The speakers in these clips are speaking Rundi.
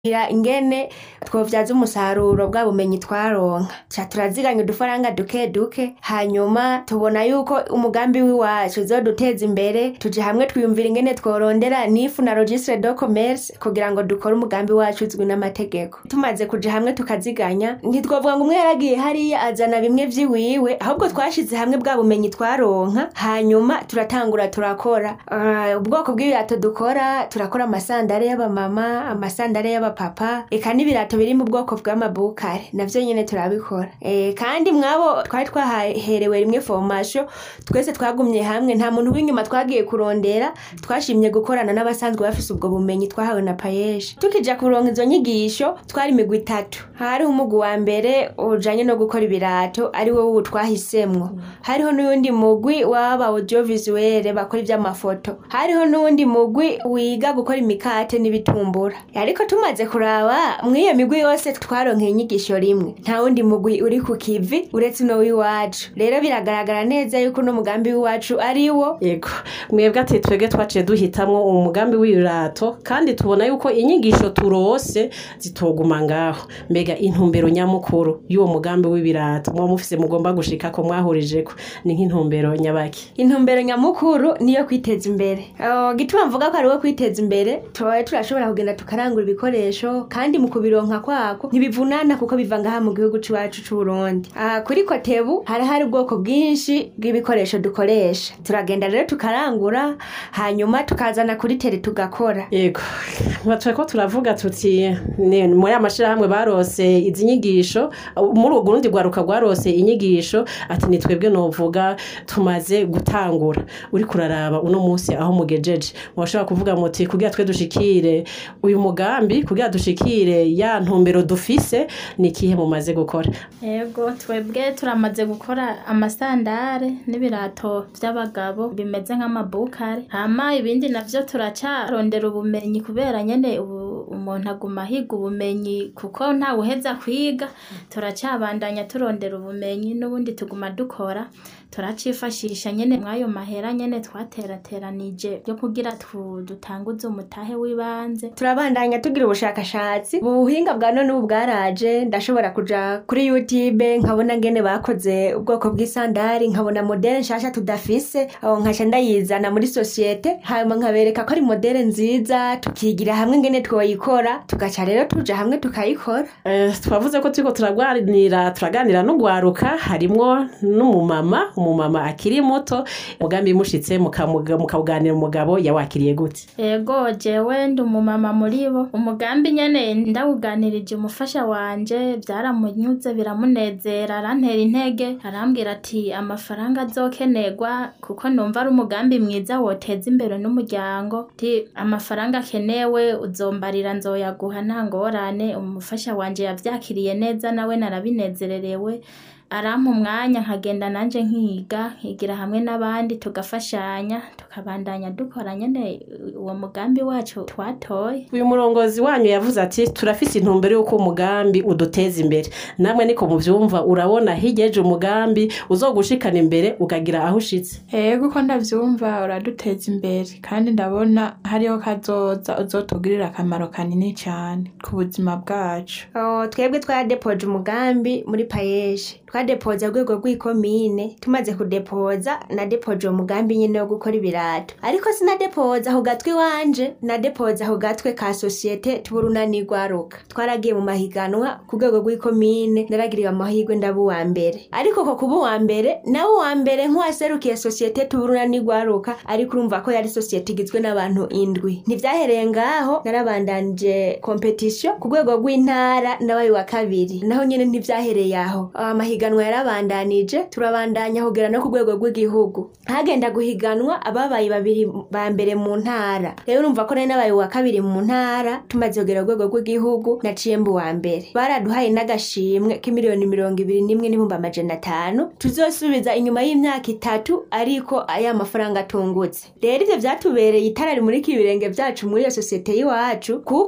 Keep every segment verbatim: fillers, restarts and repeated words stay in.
ingene twovyaza umusaruro bwa bumenyi twaronka ca turaziganya udufaranga duke duke hanyuma tubona yuko umugambi w'iwacu uzoduteza imbere tuje hamwe twiyumvira ingene tworondera n'ifu na registre de commerce kugira ngo dukore umugambi wacu uzwi n'amategeko. Tumaze kuja hamwe tukaziganya ntitwovuga ngo umwe yaragiye hariya azana bimwe vyiwiwe, ahubwo twashize hamwe bwa bumenyi twaronka hanyuma turatangura turakora uh, ubwoko bw'ibirato dukora. Turakora amasandare y'abamama, amasandare y'abapapa, eka n'ibirato biri mu bwoko bw'amabukare navyo nyene turabikora. E, kandi mwabo twari twaherewe rimwe formation twese twagumye hamwe, nta muntu w'inyuma twagiye kurondera, twashimye gukorana n'abasanzwe bafise ubwo bumenyi twahawe na payeje. Tukija kuronka izo nyigisho twari imigwi itatu. Hari umugwi wa mbere ujanye no gukora ibirato ari wo ubu twahisemwo. Hariho n'undi mugwi w'aba audiovisuel bakora ivy'amafoto. Hariho n'undi mugwi wiga gukora imikate n'ibitumbura. Ariko tumaze kuraba mwiyo migwi yose twaronka inyigisho rimwe, nta wundi mugwi uri ku kivi uretse no w'iwacu. Rero biragaragara neza yuko no mugambi w'iwacu ari wo. Yego, mwebwe ati twege twaciye duhitamwo umugambi w'ibirato kandi tubona yuko inyigisho turose zitoguma ngaho. Mbega intumbero nyamukuru y'uwo mugambi w'ibirato mwa mufise mugomba gushika ko mwahurijeko ni nk'intumbero nyabaki? Intumbero nyamukuru niyo kwiteza imbere. Uh, gituma mvuga ko ari wo kwiteza imbere, tubaye turashobora kugenda tukarangura ibikoresho kandi mu kubironka kwako ntibivunana kuko biva ngaha mu gihugu cyacu c'u Burundi. Uh, kuri Kotebu hari hari ubwoko bwinshi bw'ibikoresho dukoresha, turagenda rero tukarangura hanyuma tukazana kuri tele tugakora. Yego, batwe ko turavuga tuti mu y'amashirahamwe barose izi nyigisho, muri uwo Burundi gwaruka gwarose inyigisho, ati ni twebwe novuga tumaze gutangura. Uri kuraraba uno munsi aho mugejeje, mwashobora kuvuga muti kugira twe dushikire uyu mugambi, kugira dushikire ya ntumbero dufise, ni kihe mumaze gukora? Yego, twebwe turamaze gukora amasandare n'ibirato vy'abagabo bimeze nk'amabukare, hama ibindi navyo turacarondera ubumenyi kubera nyene umuntu aguma higa ubumenyi kuko nta uheza kwiga. Turacabandanya turondera ubumenyi n'ubundi tuguma dukora, turacifashisha nyene mwayo mahera nyene twaterateranije yo kugira dutanguze umutahe w'ibanze. Turabandanya tugira ubushakashatsi. Ubuhinga bwa none ubu bwaraje, ndashobora kuja kuri YouTube nkabona ngene bakoze ubwoko bw'isandari, nkabona modele nshasha tudafise, aho nkaca ndayizana muri societe hanyuma nkabereka ko ari modele nziza, tukigira hamwe ngene twoyikora, tugaca rero tuja hamwe tukayikora. Eh, twavuze ko turiko turagwanira turaganira no gwaruka, harimwo n'umumama umumama akiri muto. Mugambi mushitse mukabuganira umugabo yawakiriye gute? Yego, jewe ndi umumama muri bo. Umugambi nyene ndawuganirije umufasha wanje, byaramunyuze biramunezera, arantera intege, arambwira ati amafaranga azokenerwa kuko numva ari umugambi mwiza woteza imbere n'umuryango, ati amafaranga akenewe uzombarira nzoyaguha nta ngorane. Umufasha wanje yavyakiriye neza, nawe narabinezererewe, arampa umwanya nkagenda nanje nkiga nkigira hamwe n'abandi tugafashanya tukabandanya dukora nyene uwo mugambi wacu twatoye. Uyu murongozi wanyu yavuze ati turafise intumbero yuko umugambi uduteza imbere, namwe niko muvyumva? Urabona higeje umugambi uzogushikana imbere ukagira aho ushitse? Yego, ko ndavyumva uraduteza imbere kandi ndabona hariho kazoza uzotugirira akamaro kanini cyane ku buzima bwacu. Oh, twebwe twadepoje umugambi muri payeje, twadepoza rwego rw'ikomine. Tumaze kudepoza na depoje umugambi nyene wo gukora ibirato, ariko sinadepoza aho gatwe wanje, nadepoza aho gatwe ka societe tuburunani gwaruka. Twaragiye mu mahiganwa ku rwego rw'ikomine, naragiriye amahirwe ndabu wa mbere, ariko ko kuba wa mbere nawo wa mbere nkwaserukiye societe tuburunani gwaruka, ariko urumva ko yari societe igizwe n'abantu indwi. Ntivyahereye ngaho, narabandanije competition ku rwego rw'intara nabaye wa kabiri, naho nyene ntivyahereye aho. Amahiganwa yarabandanije, turabandanya kugera no ku rwego rw'igihugu. Hagenda guhiganwa ababaye babiri ba mbere mu ntara, rero urumva ko nari nabaye wa kabiri mu ntara. Tumaze kugera ku rwego rw'igihugu naciye mbu wa mbere, baraduhaye n'agashimwe k'imiliyoni mirongo ibiri n'imwe n'ibihumbi amajana atanu tuzosubiza inyuma y'imyaka itatu, ariko aya mafaranga atungutse. Rero ivyo vyatubereye itara rimurika ibirenge vyacu muri iyo societe y'iwacu, kuko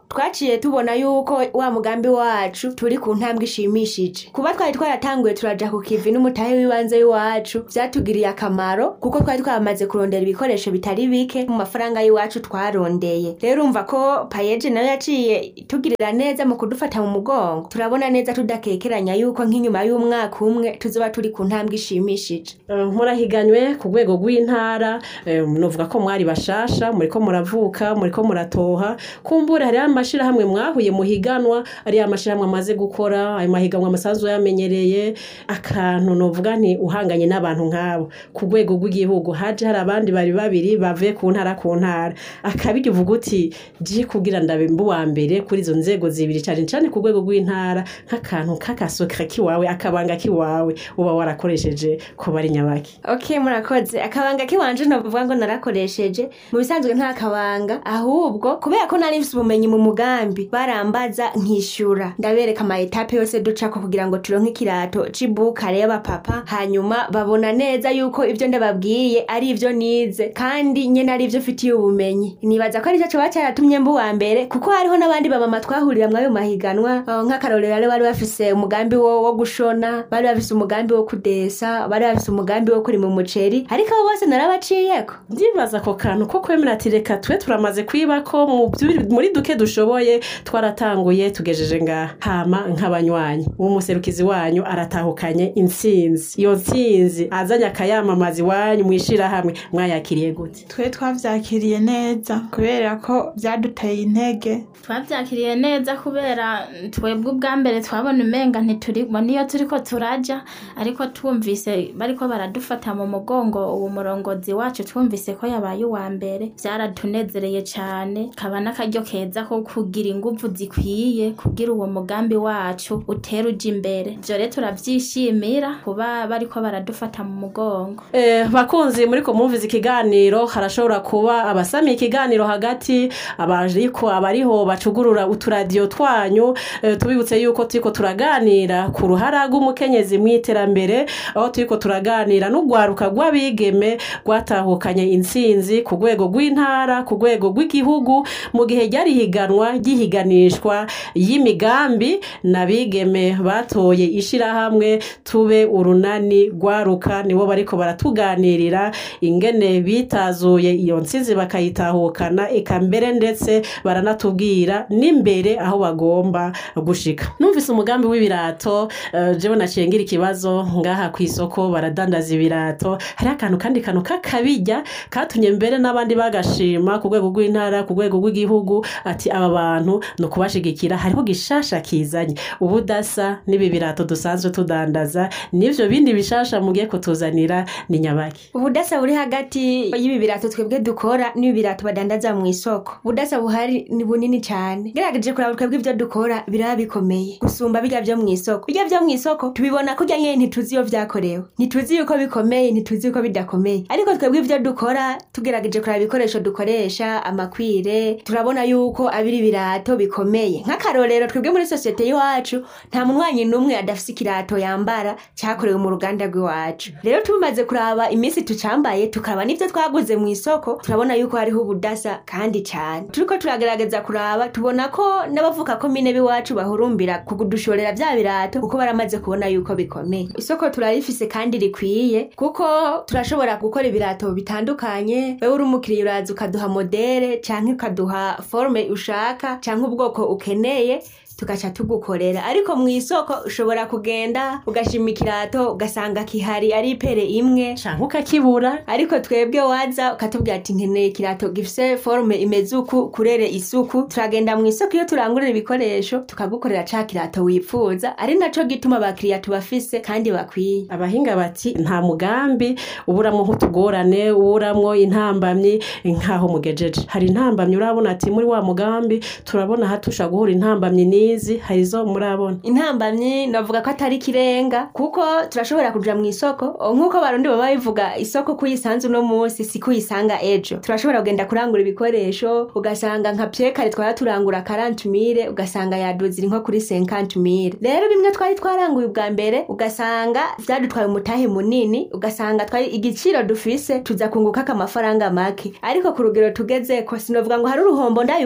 twaciye tubona yuko wa mugambi wacu turi ku ntambwe ishimishije. Kuba twari twaratanguye turaja ku kivi n'umutahe w'ibanze w'iwacu vyatugiriye akamaro kuko twari twamaze kurondera ibikoresho bitari bike mu mafaranga y'iwacu twarondeye. Rero umva ko payeje nayo yaciye itugirira neza mu kudufata mu mugongo. Turabona neza tudakekeranya yuko nk'inyuma y'umwaka umwe tuzoba turi ku ntambwe ishimishije. Murahiganywe ku rwego rw'intara, novuga ko mwari bashasha, muriko muravuka, muriko muratoha. Kumbura hari amashirahamwe mwahuye muhiganwa, ari amashirahamwe amaze gukora, ayo mahiganwa amasanzwe yamenyereye. Akantu novuga nti uhanganye n'abantu nk'abo ku rwego rw'igihugu, haje hari abandi bari babiri bavuye ku ntara ku ntara, akabigi vuga uti je kugira ndabe mbu wa mbere kuri izo nzego zibiri cyane cyane ku rwego rw'intara, nk'akantu k'akasokera kiwawe, akabanga kiwawe uba warakoresheje ko bari Nyabaki. Okay, murakoze. Akabanga kiwanje novuga ngo narakoresheje mu bisanzwe nta kabanga, ahubwo kubera ko nari mfise ubumenyi mu mugambi barambaza nkishura, ndabereka ama etape yose ducako kugira ngo turonke ikirato c'ibukare y'abapapa, hanyuma babona neza yuko ivyo ndababwiye ari ivyo nize kandi nyene ari ivyo fitiye ubumenyi. Nibaza ko ari cyo cyo cyaratumye mbu wa mbere kuko hariho n'abandi bamama twahurira mwayo mahiganwa, nk'akarorero bari bari bafise umugambi wo, wo gushona, bari bafise umugambi wo kudesa, bari bafise umugambi wo kuri mu muceri, ariko abo bose narabaciyeko. Ndibaza ko kantu ko kwemera ati reka twe turamaze kwiba ko muri duke dushoboye twaratanguye tugejeje nga hama nk'abanywanyi umuserukizi wanyu aratahukanye intsinzi. Iyo ntsinzi azanye akayamamazi wanyu mwishira hamwe, mwayakiriye gute? Twe twavyakiriye neza kubera ko byaduteye intege. Twavyakiriye neza kubera twebwe ubwa mbere twabona umenga ntiturimo niyo turiko turaja, ariko twumvise bariko baradufata mu mugongo uwo murongozi wacu, twumvise ko yabaye uwa mbere, byaratunezereye cyane. Kaba n'akaryo keza ko kugira ingufu zikwiye kugira uwo mugambi wacu utera uja imbere. Ivyo rero turavyishimira kuba bariko baradufata mu mugongo. Eh, bakunzi muriko mumviza ikiganiro, harashobora kuba abasami ikiganiro hagati, abariko abariho bacugurura uturadio twanyu. Eh, tubibutse yuko turiko turaganira ku ruhara rw'umukenyezi mw'iterambere, aho turiko turaganira n'ugwaruka rw'abigeme rwatahukanye intsinzi ku rwego rw'intara, ku rwego rw'igihugu mu gihe ryari higanwa gihiganishwa y'imigambi. Nabigeme batoye ishirahamwe tube urunani rwaruka, nibo bariko baratuganirira ingene bitazuye iyo ntsinzi bakayitahukana, eka mbere ndetse baranatubwira n'imbere aho bagomba gushika. Numvise umugambi w'ibirato, uh, jewe naciye ngira ikibazo ngaha ku isoko baradandaza ibirato, hari akantu kandi kantu kakabijya katunye mbere n'abandi bagashima ku rwego rw'intara, ku rwego rw'igihugu, ati aba bantu no kubashigikira, hariho gishasha kizanye ubudasa n'ibi birato dusanzwe tudandaza, nivyo bindi bishasha mugiye kutuzanira ni Nyabaki. Ubudasa buri hagati y'ibi birato twebwe dukora n'ibi birato badandaza mu isoko, ubudasa buhari ni bunini cyane. Gerageje kuraba twebwe ivyo dukora biraba bikomeye gusumba bijya byo mu isoko. Bijya byo mu isoko tubibona ko nyene ntituzi iyo vyakorewe, ntituzi yuko bikomeye, ntituzi yuko bidakomeye, ariko twebwe ivyo dukora tugerageje kuraba ibikoresho dukoresha, amakwire, turabona yuko abiri birato bikomeye. Nk'akarorero twebwe muri societe y'iwacu nta munwanyi numwe adafise ikirato yambara cyakorewe mu ruganda rw'iwacu. Rero tumaze kuraba iminsi tucambaye tukaba nivyo twaguze mu isoko, turabona yuko hariho ubudasa kandi cyane. Turiko turagerageza kuraba tubona ko n'abavuka ko mine biwacu bahurumbira kugudushorera bya birato kuko baramaze kubona yuko bikomeye. Isoko turarifise kandi rikwiye kuko turashobora gukora ibirato bitandukanye. Wewe uri umukiriya uraza ukaduha modele canke ukaduha forme ushaka canke ubwoko ukeneye, tugaca tugukorera. Ariko mu isoko ushobora kugenda ugashima ikirato ugasanga kihari ari pere imwe canke ukakibura, ariko twebwe waza ukatubwira ati nkeneye ikirato gifise forme imeze uku, kurere isuku. Turagenda mu isoko iyo turangurira ibikoresho tukagukorera ca kirato wipfuza, ari naco gituma abakiriya tubafise kandi bakwiye. Abahinga bati nta mugambi uburamwo nk'utugorane, uburamwo intambamyi nkaho mugejeje. Hari intambamyi urabona ati muri wa mugambi turabona hatusha guhura intambamyi nizi, harizo murabona? Intambamyi navuga ko atari kirenga kuko turashobora kuja mu isoko nkuko barundi baba bivuga, isoko kuyisanzu no munsi si kuyisanga ejo. Turashobora kugenda kurangura ibikoresho ugasanga nka pyekare twara turangura quarante mille ugasanga yaduzira nko kuri cinquante mille. Rero bimwe twari twaranguye ubwa mbere ugasanga vyadutwaye umutahe munini, ugasanga twari igiciro dufise tuza kunguka kamafaranga make, ariko ku rugero tugeze ko sinovuga ngo hari uruhombo ndabibonamwo,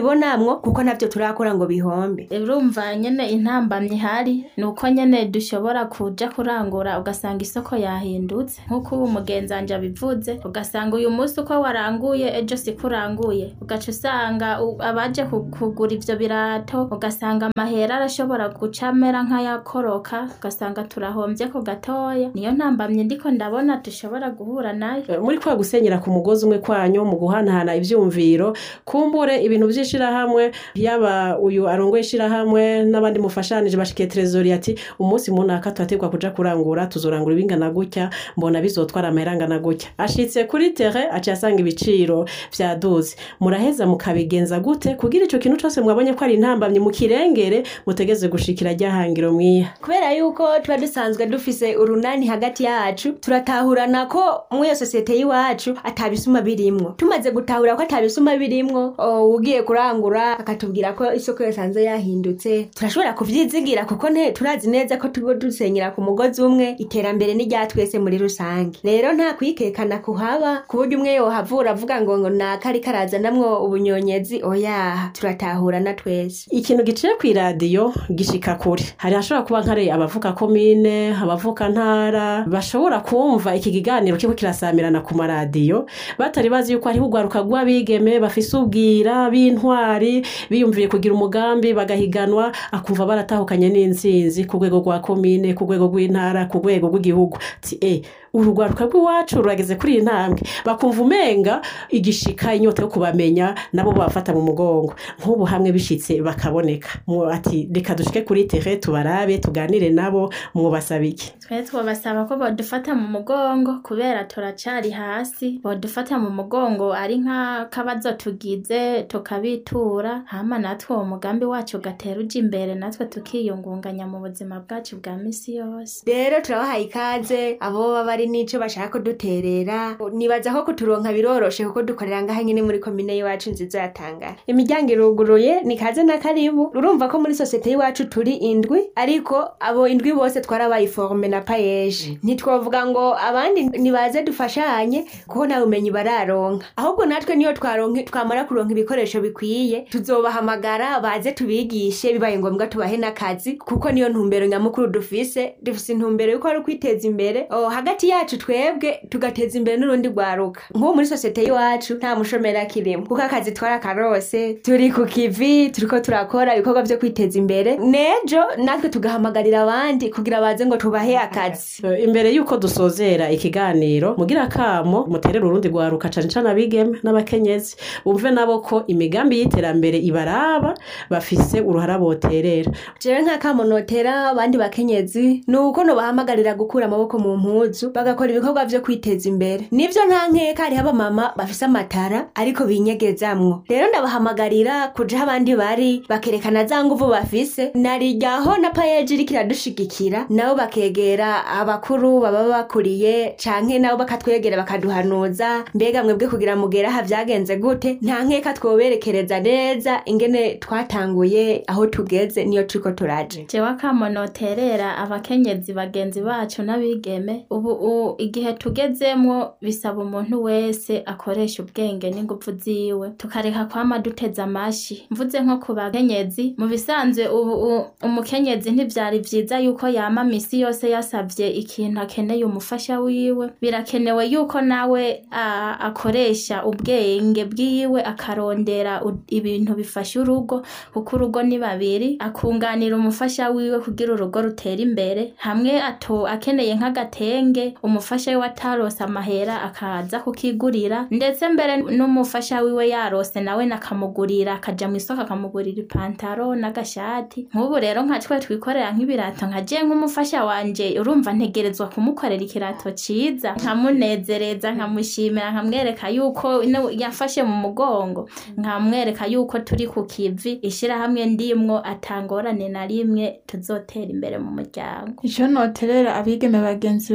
turimwo kuko navyo turakora ngo bihombe. urumva nyene intambamye hari nuko nyene dushobora kuja kurangura ugasanga isoko yahindutse nkuko ubu mugenzi wanje abivuze ugasanga uyu munsi uko waranguye ejo sikuranguye ugaca usanga abaje kugura ivyo birato ugasanga amahera arashobora gucamera nk'ayakoroka ugasanga turahombye ko gatoya niyo ntambamye ndiko ndabona dushobora guhura nayo. Muri kwa gusenyera ku mugozi umwe kwanyu mu guhanahana ivyumviro kumbure ibintu vyishira hamwe yaba uyu arongoye ishira hamwe n'abandi mufashanije bashikiye trezori ati umunsi munaka twategwa kuja kurangura tuzorangura ibingana gutya mbona bizotwara amahera na gutya ashitse kuri terre acasanga ibiciro vyaduze muraheza mukabigenza gute kugira ico kintu cose mwabonye ko ari intambamye mu kirengere mutegeze gushikira ryahangiro mwiha kubera yuko tuba dusanzwe dufise urunani hagati yacu turatahurana ko mu iyo societe yiwacu atabisuma birimwo tumaze gutahura ko atabisuma birimwo ugiye kurangura akatubwira ko isoko yasanze yahindutse turashobora kuvyizigira kuko ne turazi neza ko tugo dusenyera ku mugozi umwe iterambere ni rya twese muri rusange rero nta kwikekana kuhaba kuburyo umwe yo havura avuga ngo ngo nakari karaza namwo ubunyonyezi oya turatahurana twese. Ikintu giciye ku radio gishika kure hari hashobora kuba nkare abavuka komine abavuka ntara bashobora kumva iki kiganiro kiko kirasamirana ku maradiyo batari bazi yuko ari hugwaruka rw'abigeme bafise ubwira b'intwari biyumviye kugira umugambi bagahiganwa akumva baratahukanye n'insinzi ku rwego rwa komine ku rwego rw'intara ku rwego rw'igihugu ti eh urugwaruka rw'iwacu rurageze kuri intambwe bakumva umenga igishika inyota yo kubamenya nabo bafata mu mugongo nk'ubu hamwe bishitse bakaboneka mu ati reka dushike kuri terre tubarabe tuganire nabo mu basabiki twe twabasaba ko bodufata mu mugongo kubera turacari hasi bodufata mu mugongo ari nka kabazo tugize tukabitura hama natwe uwo mugambi wacu gatera uje imbere natwe tukiyungunganya mu buzima bwacu bwa misi yose. Rero turabahaye ikaze abo baba nico bashaka duterera nibaza ko kuturonka biroroshe kuko dukorera ngaha nyine muri komine yiwacu nziza yatangara imiryango iruguruye nikaze na karibu urumva ko muri societe yiwacu turi indwi ariko abo indwi bose twarabaye forme na payeje ntitwovuga ngo abandi nibaze dufashanye kuko nta bumenyi bararonka ahubwo natwe niyo twaronka twamara kuronka ibikoresho bikwiye tuzobahamagara baze tubigishe bibaye ngombwa tubahe nakazi kuko niyo ntumbero nyamukuru dufise dufise intumbero yuko ari kwiteza imbere oh hagati yacu twebwe tugateza imbere n'urundi rwaruka nko muri societe yiwacu nta mushomera kirimo kuko akazi twara karose turi ku kivi turiko turakora ibikorwa byo kwiteza imbere nejo natwe tugahamagarira abandi kugira baze ngo tubahe akazi. Imbere yuko dusozera ikiganiro mugira kamo muterera urundi rwaruka cane cane abigeme n'abakenyezi umve nabo ko imigambi y'iterambere ibaraba bafise uruhara boterera. Jewe nka kamo notera abandi bakenyezi nuko no bahamagarira gukura amaboko mu mpuzu bagakora ibikorwa byo kwiteza imbere nivyo nta nkeka ari haba mama bafise amatara ariko binyegezamwo rero ndabahamagarira kuja abandi bari bakerekana za nguvu bafise narijyaho na payeje iri kiradushigikira nabo bakegera abakuru baba bakuriye canke nabo bakatwegera bakaduhanuza mbega mwebwe kugira mugera ha vyagenze gute nta nkeka twoberekereza neza ingene twatanguye aho tugeze niyo turiko turaje. Jewe kamonoterera abakenyezi bagenzi bacu n'abigeme ubu igihe tugezemwo bisaba umuntu wese akoresha ubwenge n'ingufu ziwe tukareka kwama duteza amashi mvuze nko ku bakenyezi mu bisanzwe ubu umukenyezi ntivyari vyiza yuko yama misi yose yasavye ikintu akeneye umufasha wiwe birakenewe yuko nawe akoresha ubwenge bwiwe akarondera ibintu bifasha urugo kuko urugo ni babiri akunganira umufasha wiwe kugira urugo rutera imbere hamwe ato akeneye nk'agatenge umufasha wiwe atarose amahera akaza kukigurira ndetse mbere n'umufasha wiwe yarose nawe nakamugurira akaja mu isoko akamugurira ipantaro n'agashati nk'ubu rero nka twe twikorera nk'ibirato nkaje nk'umufasha wanje urumva ntegerezwa kumukorera ikirato ciza nkamunezereza nkamushimira nkamwereka yuko yafashe mu mugongo nkamwereka yuko turi ku kivi ishira hamwe ndimwo atangorane na rimwe tuzotera imbere mu muryango. Ico noterera abigeme bagenzi banje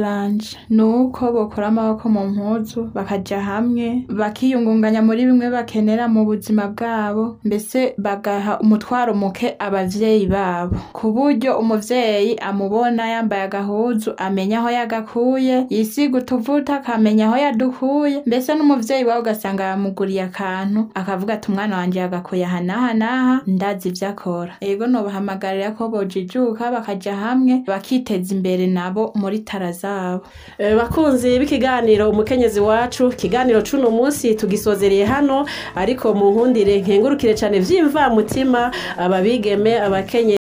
nanje nuko bokora amaboko mu mpuzu bakaja hamwe bakiyungunganya muri bimwe bakenera mu buzima bwabo, mbese bagaha umutwaro muke abavyeyi babo, ku buryo umuvyeyi amubona yambaye agahuzu amenya aho yagakuye, yisiga utuvuta akamenya aho yadukuye, mbese n'umuvyeyi wawe ugasanga yamuguriye akantu akavuga ati umwana wanje yagakuye aha n'aha n'aha ndazi ivyo akora. Ego nobahamagarira ko bojijuka bakaja hamwe bakiteza imbere nabo muri tara zabo. E, bakunzi b'ikiganiro umukenyezi wacu, ikiganiro cuno munsi tugisozereye hano, ariko mu nkundire nkengurukire cane vy'imva mutima ababigeme abakenye